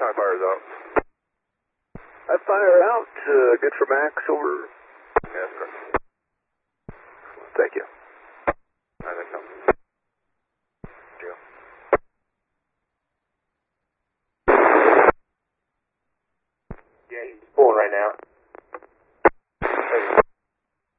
High fire's out. High fire out, good for Max, over. Yes, sir. Thank you.